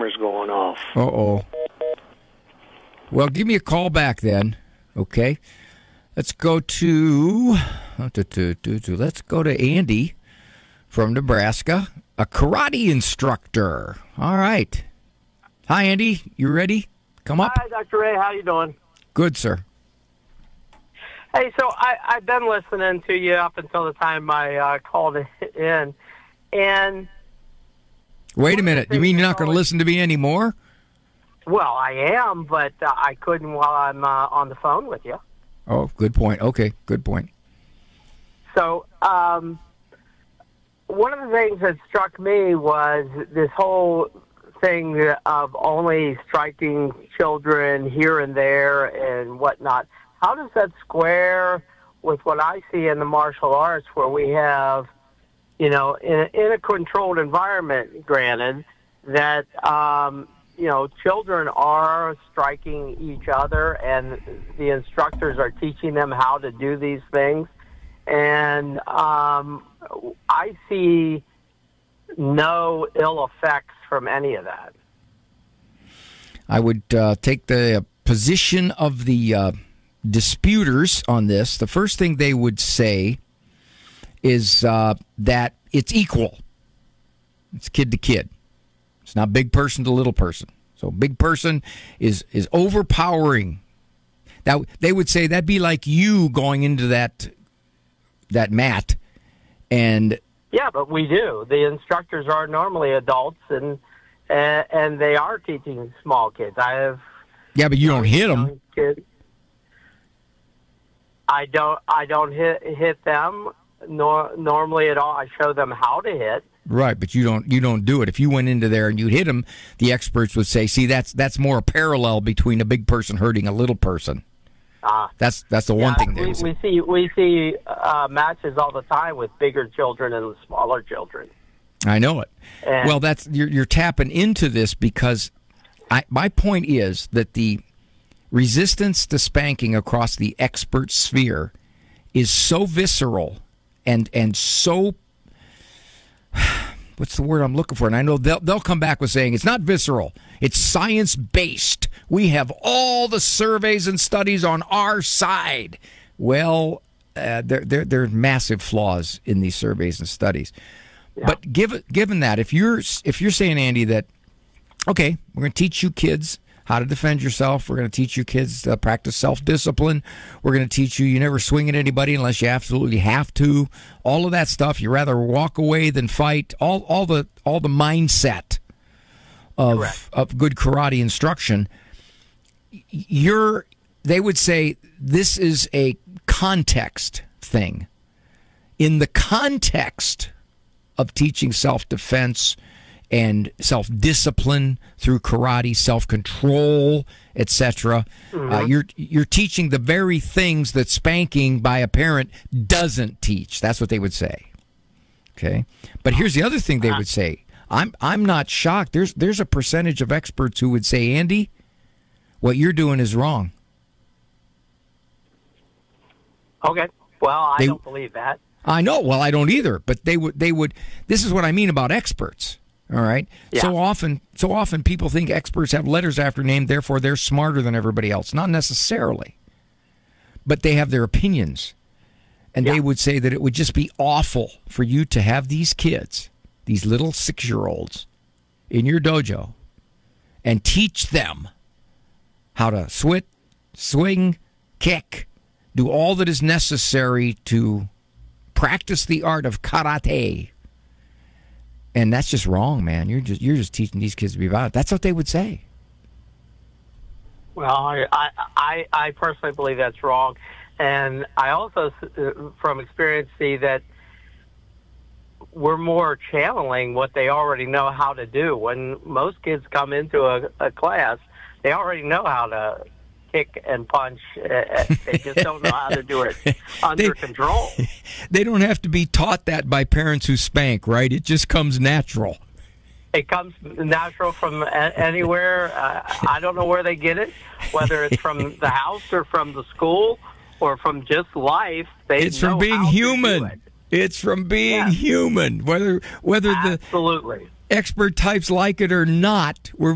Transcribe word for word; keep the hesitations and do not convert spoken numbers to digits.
timer's going off. Uh-oh. Well, give me a call back then, okay? Let's go to, let's go to Andy from Nebraska, a karate instructor. All right. Hi, Andy. You ready? Come up. Hi, Doctor Ray. How you doing? Good, sir. Hey, so I, I've been listening to you up until the time I uh, called in, and... Wait a minute. You mean you're not going to listen to me anymore? Well, I am, but uh, I couldn't while I'm uh, on the phone with you. Oh, good point. Okay, good point. So, um, one of the things that struck me was this whole thing of only striking children here and there and whatnot. How does that square with what I see in the martial arts, where we have, you know, in a, in a controlled environment, granted, that, um, you know, children are striking each other and the instructors are teaching them how to do these things. And um, I see no ill effects from any of that. I would uh, take the position of the uh, disputers on this. The first thing they would say is uh, that it's equal. It's kid to kid. It's not big person to little person. So big person is is overpowering. That they would say that'd be like you going into that that mat and yeah, but we do. The instructors are normally adults and and, and they are teaching small kids. I have yeah, but you don't hit them. Kids. I don't. I don't hit hit them nor, normally at all. I show them how to hit. Right, but you don't you don't do it. If you went into there and you hit them, the experts would say, "See, that's that's more a parallel between a big person hurting a little person." Ah, that's that's the yeah, one thing they we, would say. we see we see uh, matches all the time with bigger children and smaller children. I know it. And, well, that's you're, you're tapping into this because I, my point is that the resistance to spanking across the expert sphere is so visceral and and so. What's the word I'm looking for? And I know they'll they'll come back with saying it's not visceral. It's science-based. We have all the surveys and studies on our side. Well, uh, there, there, there are massive flaws in these surveys and studies. Yeah. But given given that, if you're if you're saying, Andy, that, okay, we're going to teach you kids how to defend yourself. We're going to teach you kids to practice self-discipline. We're going to teach you you never swing at anybody unless you absolutely have to. All of that stuff. You rather walk away than fight. All all the all the mindset of Correct. of good karate instruction. You're they would say this is a context thing. In the context of teaching self-defense and self-discipline through karate, self-control, et cetera. Mm-hmm. Uh, you're you're teaching the very things that spanking by a parent doesn't teach. That's what they would say. Okay, but here's the other thing they would say. I'm I'm not shocked. There's there's a percentage of experts who would say, Andy, what you're doing is wrong. Okay. Well, I they, don't believe that. I know. Well, I don't either. But they would they would. This is what I mean about experts. All right. Yeah. So often, so often people think experts have letters after name, therefore they're smarter than everybody else. Not necessarily, but they have their opinions, and yeah. they would say that it would just be awful for you to have these kids, these little six-year-olds, in your dojo, and teach them how to swit, swing, kick, do all that is necessary to practice the art of karate. And that's just wrong, man. You're just you're just teaching these kids to be violent. That's what they would say. Well, I I, I personally believe that's wrong, and I also, from experience, see that we're more channeling what they already know how to do. When most kids come into a, a class, they already know how to kick and punch. They just don't know how to do it under they, control. They don't have to be taught that by parents who spank, right? It just comes natural. It comes natural from anywhere. Uh, I don't know where they get it, whether it's from the house or from the school or from just life. They it's from being human. It. It's from being yeah. human. Whether whether Absolutely. the expert types like it or not, we're